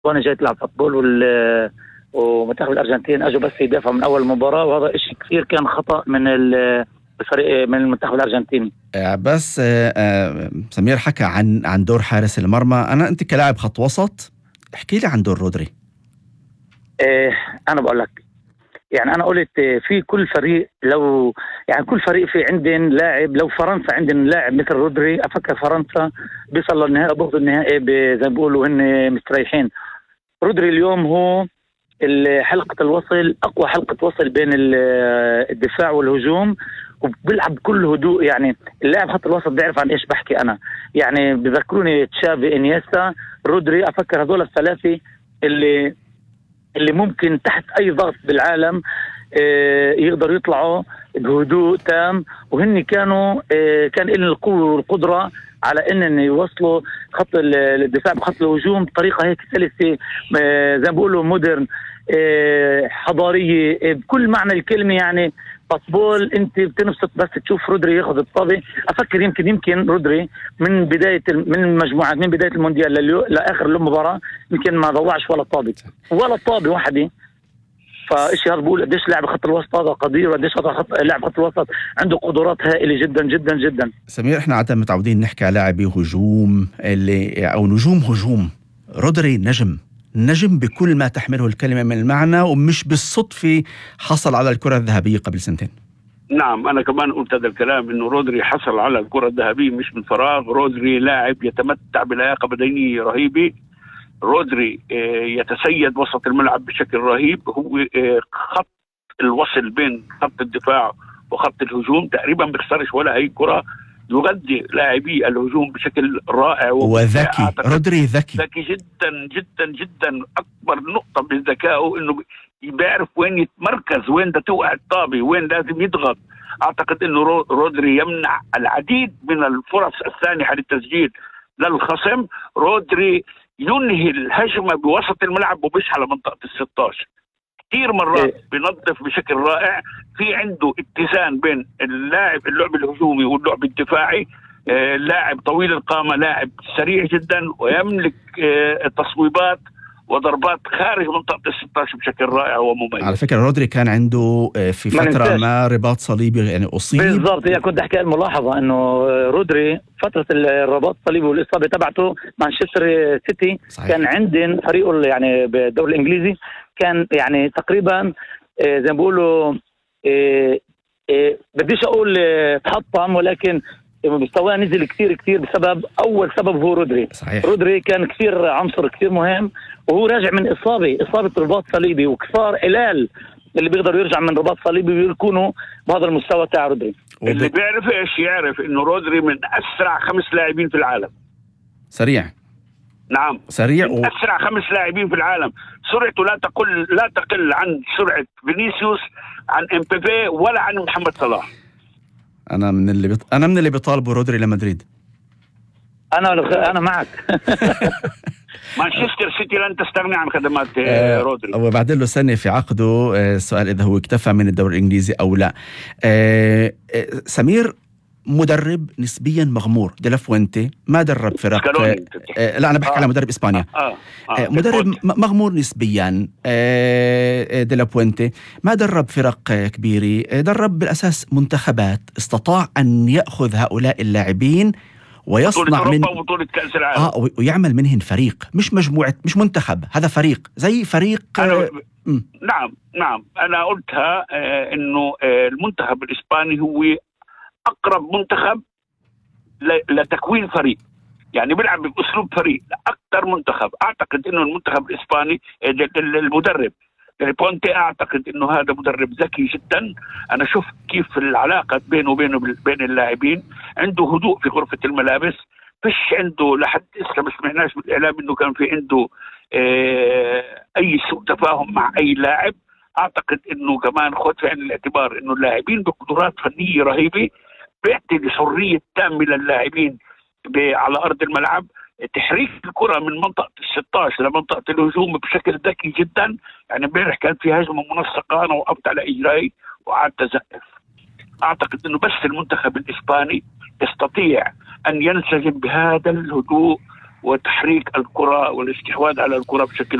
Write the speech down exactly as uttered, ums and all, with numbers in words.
وانا جاي تلعب فوتبول وال ومنتخب الارجنتين اجوا بس يدافعوا من اول مباراه، وهذا شيء كثير كان خطا من الفريق من المنتخب الارجنتيني. بس سمير حكى عن عن دور حارس المرمى. انا انت كلاعب خط وسط احكي لي عن دور رودري. إيه انا بقول لك، يعني انا قلت في كل فريق، لو يعني كل فريق في عندن لاعب، لو فرنسا عندن لاعب مثل رودري افكر فرنسا بيصل للنهائي بغض النهائي زي ما بيقولوا هن مستريحين. رودري اليوم هو حلقة الوصل، أقوى حلقة وصل بين الدفاع والهجوم، وبيلعب بكل هدوء. يعني اللاعب خط الوسط بيعرف عن إيش بحكي أنا، يعني بذكروني تشافي، إنيستا، رودري. أفكر هذول الثلاثة اللي اللي ممكن تحت أي ضغط بالعالم يقدروا يطلعوا بهدوء تام، وهن كانوا كان لهم القوة والقدرة على ان يوصلوا خط الدفاع بخط الهجوم بطريقه هيك سلسه، زي ما بيقولوا مودرن، حضاريه بكل معنى الكلمه. يعني فوتبول انت بتنبسط بس تشوف رودري ياخذ الطابه. افكر يمكن يمكن رودري من بدايه من المجموعات، من بدايه المونديال لاخر المباراه يمكن ما ضوعش ولا طابه ولا طابه واحده. فايش هذا بقول قديش لاعب خط الوسط هذا قدير، وقديش هذا خط لاعب خط الوسط عنده قدرات هائله جدا جدا جدا. سمير احنا عاده متعودين نحكي على لاعبي هجوم اللي او نجوم هجوم. رودري نجم نجم بكل ما تحمله الكلمه من المعنى، ومش بالصدفه حصل على الكره الذهبيه قبل سنتين. نعم انا كمان قلت هذا الكلام، انه رودري حصل على الكره الذهبيه مش من فراغ. رودري لاعب يتمتع بلياقه بدنيه رهيبه. رودري يتسيد وسط الملعب بشكل رهيب. هو خط الوصل بين خط الدفاع وخط الهجوم تقريبا بيخسرش ولا اي كرة. يغذي لاعبي الهجوم بشكل رائع وذكي. رودري ذكي ذكي جدا جدا جدا. اكبر نقطة بذكائه انه بيعرف وين يتمركز، وين ده توقع الطابة، وين لازم يضغط. اعتقد انه رودري يمنع العديد من الفرص السانحة للتسجيل للخصم. رودري ينهي الهجمة بوسط الملعب وبيش على منطقة الستاشر كثير مرات. بينظف بشكل رائع. في عنده اتزان بين اللاعب اللعب الهجومي واللعب الدفاعي. آه لاعب طويل القامة، لاعب سريع جدا، ويملك آه تصويبات وضربات خارج منطقة الستاشر بشكل رائع ومميز. على فكرة رودري كان عنده في فترة ما رباط صليبي، يعني أصيب بالضبط. هي كنت أحكي الملاحظة إنه رودري فترة الرباط الصليبي والإصابة تبعته مانشستر سيتي صحيح. كان عندن فريقه يعني بالدوري الإنجليزي كان يعني تقريبا زي ما بيقولوا بديش أقول تحطم، ولكن مستواه نزل كثير كثير بسبب أول سبب هو رودري. صحيح. رودري كان كثير عنصر كثير مهم، وهو راجع من إصابة إصابة رباط صليبي، وكثار قلال اللي بيقدروا يرجع من رباط صليبي ويكونوا بهذا المستوى تاع رودري. اللي بيعرف إيش يعرف إنه رودري من أسرع خمس لاعبين في العالم. سريع. نعم سريع و... أسرع خمس لاعبين في العالم. سرعته لا تقل لا تقل عن سرعة فينيسيوس، عن امبابي، ولا عن محمد صلاح. أنا من اللي بط... أنا من اللي بيطالبوا رودري لمدريد. أنا أنا معك. مانشستر سيتي لن تستغني عن خدمات آه رودري. وبعدين له سنة في عقده. آه السؤال إذا هو اكتفى من الدوري الإنجليزي أو لا. آه آه سمير مدرب نسبيا مغمور. دي لا فوينتي ما درب فرق. آه آه لا أنا بحكي آه. على مدرب إسبانيا. آه. آه. آه. مدرب مغمور نسبيا. آه دي لا فوينتي ما درب فرق كبيرة. آه درب بالأساس منتخبات. استطاع أن يأخذ هؤلاء اللاعبين ويصنع من بطولة كأس العالم آه ويعمل منهن فريق، مش مجموعة، مش منتخب. هذا فريق زي فريق. أنا م. نعم نعم أنا قلتها آه إنه آه المنتخب الإسباني هو أقرب منتخب لتكوين فريق، يعني بيلعب بأسلوب فريق أكثر منتخب. أعتقد إنه المنتخب الإسباني المدرب بونتي أعتقد إنه هذا مدرب ذكي جدا. أنا شوف كيف العلاقة بينه وبينه بين اللاعبين. عنده هدوء في غرفة الملابس، فيش عنده لحد إسا ما سمعناش بالإعلام إنه كان في عنده آه أي سوء تفاهم مع أي لاعب. أعتقد إنه كمان خد في عين الاعتبار إنه اللاعبين بقدرات فنية رهيبة، بيعطي حرية تامة للاعبين على أرض الملعب. تحريك الكرة من منطقة الستاشر لمنطقة الهجوم بشكل ذكي جدا. يعني امبارح كان في هجمة منسقة أنا وقفت على إجرائي وقعدت أزقف. أعتقد إنه بس المنتخب الإسباني يستطيع أن ينسجم بهذا الهدوء وتحريك الكرة والاستحواذ على الكرة بشكل